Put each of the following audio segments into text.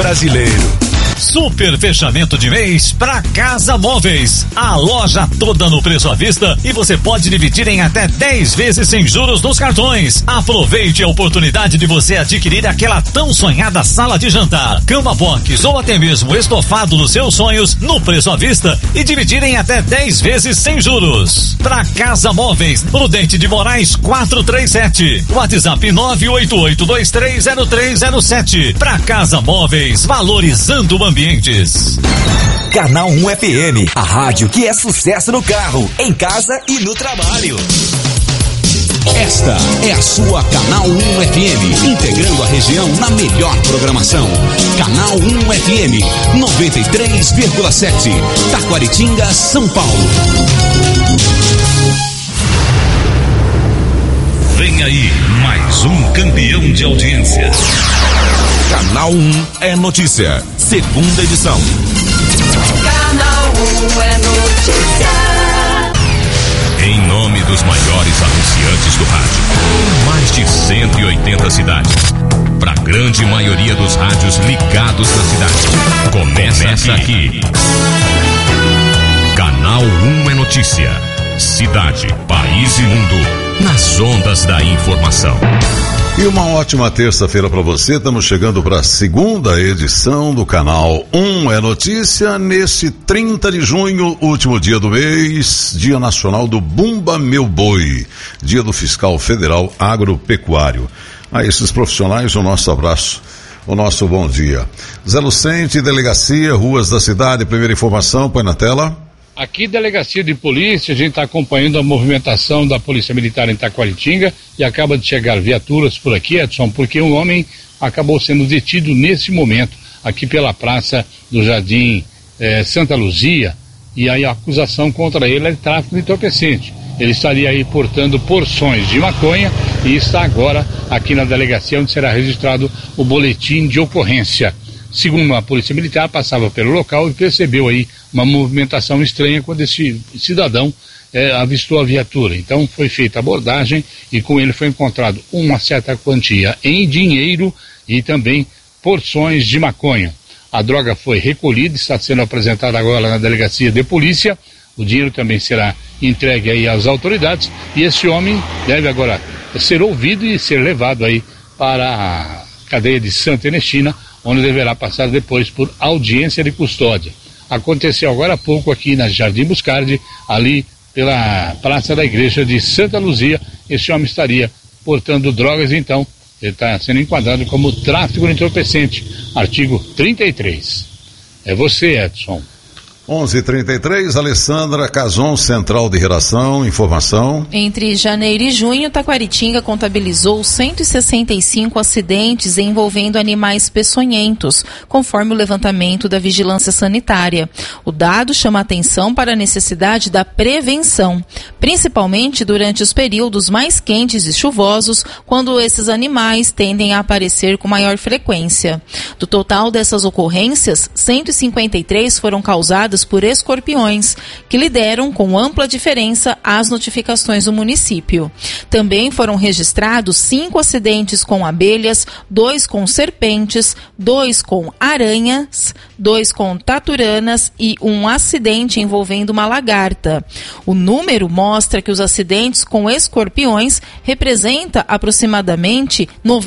brasileiro. Super fechamento de mês para Casa Móveis. A loja toda no preço à vista e você pode dividir em até 10 vezes sem juros nos cartões. Aproveite a oportunidade de você adquirir aquela tão sonhada sala de jantar, cama box ou até mesmo estofado dos seus sonhos no preço à vista e dividir em até 10 vezes sem juros. Para Casa Móveis, Prudente de Moraes 437. WhatsApp 988230307. Para Casa Móveis, valorizando o ambientes. Canal 1 FM, a rádio que é sucesso no carro, em casa e no trabalho. Esta é a sua Canal 1 FM, integrando a região na melhor programação. Canal 1 FM 93,7, Taquaritinga, São Paulo. Vem aí mais um campeão de audiência. Canal 1 é notícia, segunda edição. Canal 1 é notícia. Em nome dos maiores anunciantes do rádio, mais de 180 cidades, para a grande maioria dos rádios ligados na cidade. Começa aqui. Canal 1 é notícia. Cidade, país e mundo, nas ondas da informação. E uma ótima terça-feira para você. Estamos chegando para a segunda edição do Canal 1 é Notícia, nesse 30 de junho, último dia do mês, Dia Nacional do Bumba Meu Boi, Dia do Fiscal Federal Agropecuário. A esses profissionais, o nosso abraço, o nosso bom dia. Zé Lucente, Delegacia, ruas da cidade, primeira informação, põe na tela. Aqui, Delegacia de Polícia, a gente está acompanhando a movimentação da Polícia Militar em Taquaritinga e acaba de chegar viaturas por aqui, Edson, porque um homem acabou sendo detido nesse momento, aqui pela Praça do Jardim Santa Luzia, e aí a acusação contra ele é de tráfico de entorpecente. Ele estaria aí portando porções de maconha e está agora aqui na delegacia, onde será registrado o boletim de ocorrência. Segundo a Polícia Militar, passava pelo local e percebeu aí uma movimentação estranha quando esse cidadão avistou a viatura. Então foi feita a abordagem e com ele foi encontrado uma certa quantia em dinheiro e também porções de maconha. A droga foi recolhida, está sendo apresentada agora na Delegacia de Polícia. O dinheiro também será entregue aí às autoridades e esse homem deve agora ser ouvido e ser levado aí para a cadeia de Santa Ernestina, onde deverá passar depois por audiência de custódia. Aconteceu agora há pouco aqui na Jardim Buscardi, ali pela Praça da Igreja de Santa Luzia. Esse homem estaria portando drogas, então ele está sendo enquadrado como tráfico de entorpecente, artigo 33. É você, Edson. 11h33, Alessandra Cazon, Central de Redação, informação. Entre janeiro e junho, Taquaritinga contabilizou 165 acidentes envolvendo animais peçonhentos, conforme o levantamento da Vigilância Sanitária. O dado chama atenção para a necessidade da prevenção, principalmente durante os períodos mais quentes e chuvosos, quando esses animais tendem a aparecer com maior frequência. Do total dessas ocorrências, 153 foram causadas por escorpiões, que lideram com ampla diferença as notificações do município. Também foram registrados 5 acidentes com abelhas, 2 com serpentes, 2 com aranhas, 2 com taturanas e um acidente envolvendo uma lagarta. O número mostra que os acidentes com escorpiões representa aproximadamente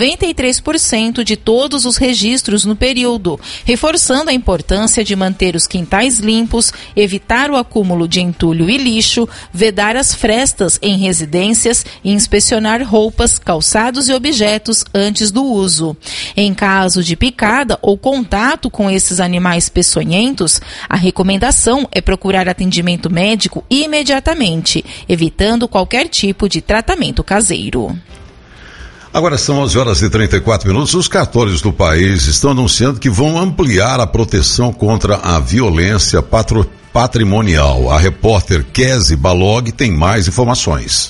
93% de todos os registros no período, reforçando a importância de manter os quintais limpos, evitar o acúmulo de entulho e lixo, vedar as frestas em residências e inspecionar roupas, calçados e objetos antes do uso. Em caso de picada ou contato com esses animais peçonhentos, a recomendação é procurar atendimento médico imediatamente, evitando qualquer tipo de tratamento caseiro. Agora são 11h34. Os cartórios do país estão anunciando que vão ampliar a proteção contra a violência patrimonial. A repórter Kézia Balog tem mais informações.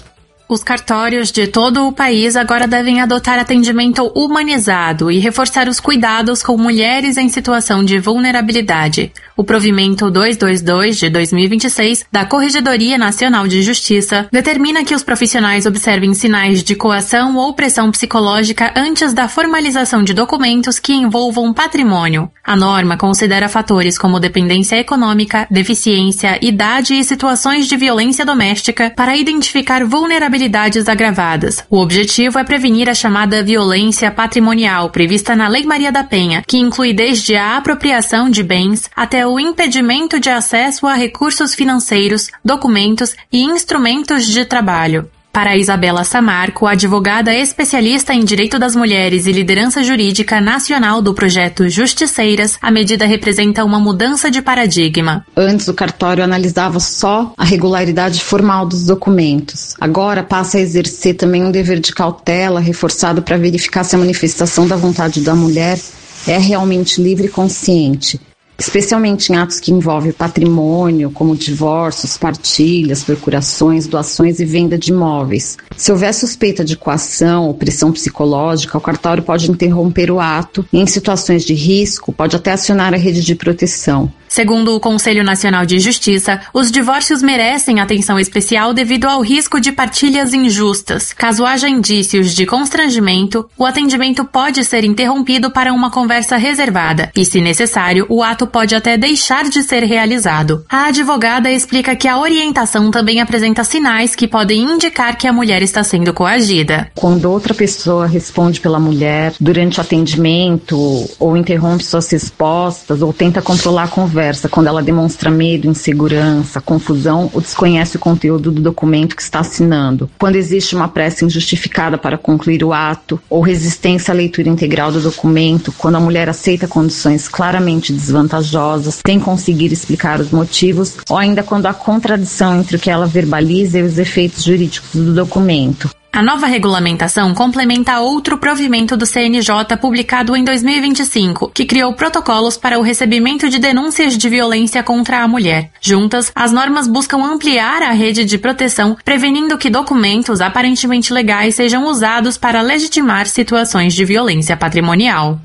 Os cartórios de todo o país agora devem adotar atendimento humanizado e reforçar os cuidados com mulheres em situação de vulnerabilidade. O provimento 222 de 2026 da Corregedoria Nacional de Justiça determina que os profissionais observem sinais de coação ou pressão psicológica antes da formalização de documentos que envolvam patrimônio. A norma considera fatores como dependência econômica, deficiência, idade e situações de violência doméstica para identificar vulnerabilidades agravadas. O objetivo é prevenir a chamada violência patrimonial prevista na Lei Maria da Penha, que inclui desde a apropriação de bens até o impedimento de acesso a recursos financeiros, documentos e instrumentos de trabalho. Para Isabela Samarco, advogada especialista em Direito das Mulheres e Liderança Jurídica Nacional do projeto Justiceiras, a medida representa uma mudança de paradigma. Antes, o cartório analisava só a regularidade formal dos documentos. Agora passa a exercer também um dever de cautela reforçado para verificar se a manifestação da vontade da mulher é realmente livre e consciente, especialmente em atos que envolvem patrimônio, como divórcios, partilhas, procurações, doações e venda de imóveis. Se houver suspeita de coação ou pressão psicológica, o cartório pode interromper o ato e, em situações de risco, pode até acionar a rede de proteção. Segundo o Conselho Nacional de Justiça, os divórcios merecem atenção especial devido ao risco de partilhas injustas. Caso haja indícios de constrangimento, o atendimento pode ser interrompido para uma conversa reservada e, se necessário, o ato pode até deixar de ser realizado. A advogada explica que a orientação também apresenta sinais que podem indicar que a mulher está sendo coagida. Quando outra pessoa responde pela mulher durante o atendimento ou interrompe suas respostas ou tenta controlar a conversa, quando ela demonstra medo, insegurança, confusão ou desconhece o conteúdo do documento que está assinando. Quando existe uma pressa injustificada para concluir o ato ou resistência à leitura integral do documento, quando a mulher aceita condições claramente desvantajosas, sem conseguir explicar os motivos, ou ainda quando há contradição entre o que ela verbaliza e os efeitos jurídicos do documento. A nova regulamentação complementa outro provimento do CNJ publicado em 2025, que criou protocolos para o recebimento de denúncias de violência contra a mulher. Juntas, as normas buscam ampliar a rede de proteção, prevenindo que documentos aparentemente legais sejam usados para legitimar situações de violência patrimonial.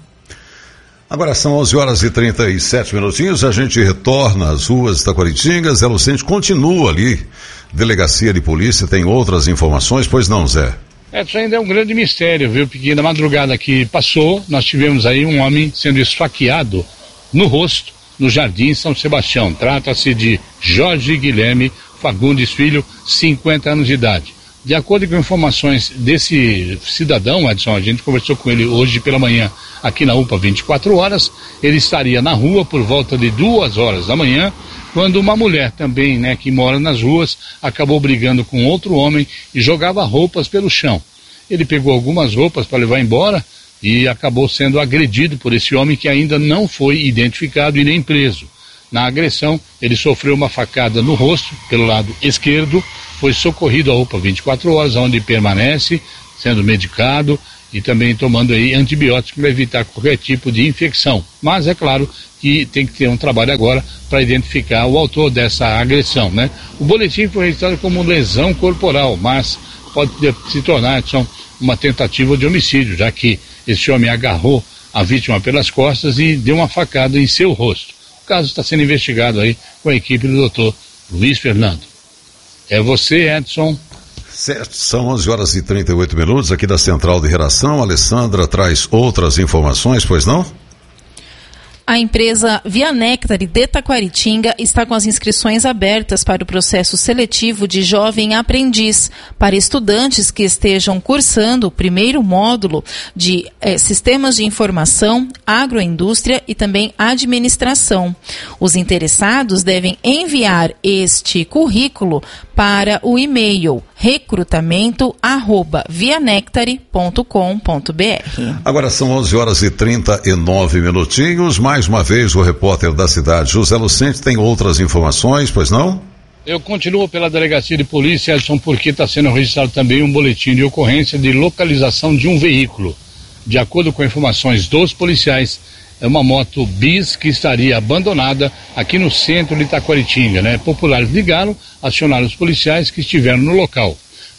Agora são 11h37, a gente retorna às ruas de Taquaritinga. Zé Lucente continua ali, delegacia de polícia, tem outras informações, pois não, Zé? Isso ainda é um grande mistério, viu, porque na madrugada que passou, nós tivemos aí um homem sendo esfaqueado no rosto, no Jardim São Sebastião. Trata-se de Jorge Guilherme Fagundes Filho, 50 anos de idade. De acordo com informações desse cidadão, Edson, a gente conversou com ele hoje pela manhã aqui na UPA 24 horas, ele estaria na rua por volta de 2 horas da manhã, quando uma mulher também, que mora nas ruas, acabou brigando com outro homem e jogava roupas pelo chão. Ele pegou algumas roupas para levar embora e acabou sendo agredido por esse homem que ainda não foi identificado e nem preso. Na agressão, ele sofreu uma facada no rosto, pelo lado esquerdo, foi socorrido à UPA 24 horas, onde permanece sendo medicado e também tomando aí antibióticos para evitar qualquer tipo de infecção. Mas é claro que tem que ter um trabalho agora para identificar o autor dessa agressão, O boletim foi registrado como lesão corporal, mas pode se tornar uma tentativa de homicídio, já que esse homem agarrou a vítima pelas costas e deu uma facada em seu rosto. O caso está sendo investigado aí com a equipe do doutor Luiz Fernando. É você, Edson. Certo, são 11h38 aqui da Central de Redação. Alessandra traz outras informações, pois não? A empresa Via Nectare de Taquaritinga está com as inscrições abertas para o processo seletivo de jovem aprendiz para estudantes que estejam cursando o primeiro módulo de Sistemas de Informação, Agroindústria e também Administração. Os interessados devem enviar este currículo para o e-mail recrutamento@vianectare.com.br. Agora são 11h39. Mais uma vez o repórter da cidade, José Lucente, tem outras informações, pois não? Eu continuo pela delegacia de polícia, Edson, porque está sendo registrado também um boletim de ocorrência de localização de um veículo. De acordo com informações dos policiais, é uma moto bis que estaria abandonada aqui no centro de Taquaritinga, Populares ligaram, acionaram os policiais que estiveram no local.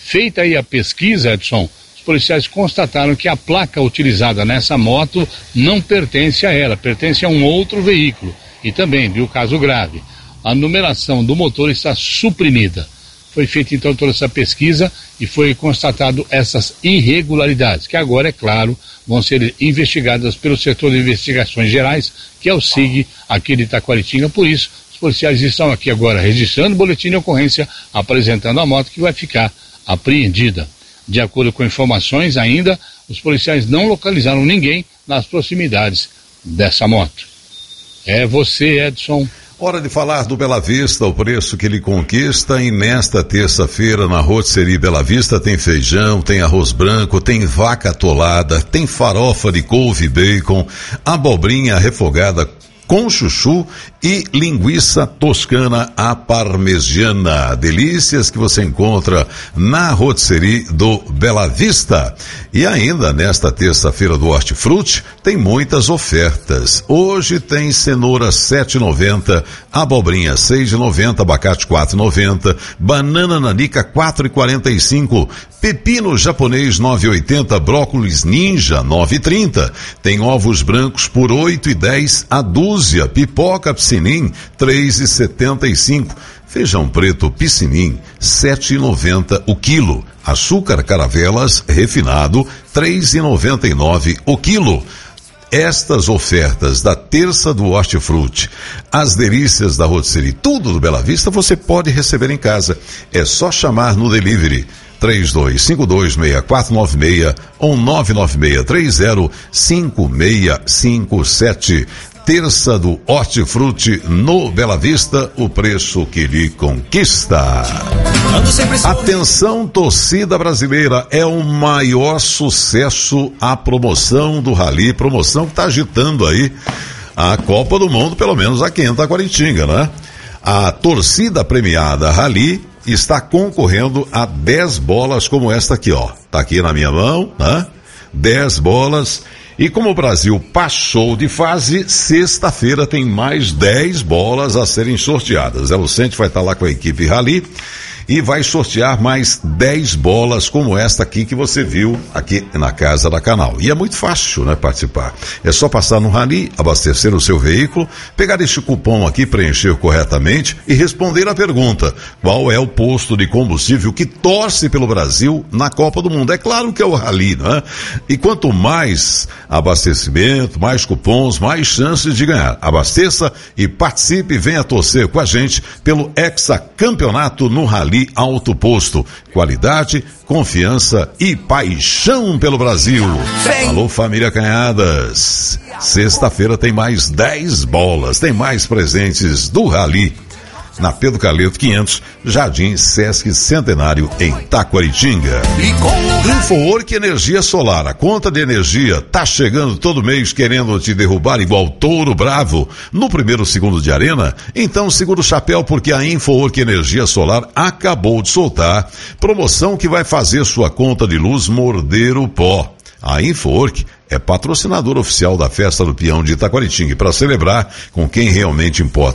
Feita aí a pesquisa, Edson, os policiais constataram que a placa utilizada nessa moto não pertence a ela, pertence a um outro veículo. E também, viu, caso grave, a numeração do motor está suprimida. Foi feita então toda essa pesquisa e foi constatado essas irregularidades, que agora, é claro, vão ser investigadas pelo setor de investigações gerais, que é o SIG aqui de Itaquaritinga. Por isso, os policiais estão aqui agora registrando o boletim de ocorrência, apresentando a moto que vai ficar apreendida. De acordo com informações ainda, os policiais não localizaram ninguém nas proximidades dessa moto. É você, Edson. Hora de falar do Bela Vista, o preço que ele conquista, e nesta terça-feira na Rotisserie Bela Vista tem feijão, tem arroz branco, tem vaca atolada, tem farofa de couve e bacon, abobrinha refogada com chuchu e linguiça toscana à parmegiana. Delícias que você encontra na Rotisserie do Bela Vista. E ainda nesta terça-feira do Hortifruti tem muitas ofertas. Hoje tem cenoura 7,90, abobrinha 6,90, abacate 4,90, banana nanica 4,45, pepino japonês 9,80, brócolis ninja 9,30. Tem ovos brancos por 8,10 a dúzia, pipoca piscinim 3,75. Feijão preto piscinim, 7,90 o quilo. Açúcar caravelas refinado, 3,99 o quilo. Estas ofertas da terça do Hortifruti, as delícias da Rotisserie, tudo do Bela Vista você pode receber em casa. É só chamar no delivery 32526496 ou 996305657. Terça do Hortifruti no Bela Vista, o preço que lhe conquista. Atenção, torcida brasileira, é o maior sucesso a promoção do Rally, promoção que está agitando aí a Copa do Mundo, pelo menos aqui em Itaquaritinga, né? A torcida premiada Rally está concorrendo a 10 bolas como esta aqui, ó. Tá aqui na minha mão, né? 10 bolas. E como o Brasil passou de fase, sexta-feira tem mais 10 bolas a serem sorteadas. Zé Lucente vai estar lá com a equipe Rally e vai sortear mais 10 bolas como esta aqui que você viu aqui na casa da Canal. E é muito fácil, né, participar. É só passar no Rally, abastecer o seu veículo, pegar este cupom aqui, preencher corretamente e responder a pergunta: qual é o posto de combustível que torce pelo Brasil na Copa do Mundo? É claro que é o Rally, né? E quanto mais abastecimento, mais cupons, mais chances de ganhar. Abasteça e participe, venha torcer com a gente pelo hexacampeonato no Rally Alto Posto. Qualidade, confiança e paixão pelo Brasil. Alô, família Canhadas. Sexta-feira tem mais 10 bolas, tem mais presentes do Rally. Na Pedro Carleto 500, Jardim Sesc Centenário, em Itaquaritinga. InfoWork Energia Solar, a conta de energia tá chegando todo mês querendo te derrubar igual touro bravo no primeiro segundo de arena? Então segura o chapéu, porque a InfoWork Energia Solar acabou de soltar promoção que vai fazer sua conta de luz morder o pó. A InfoWork é patrocinador oficial da Festa do Peão de Itaquaritinga, e para celebrar com quem realmente importa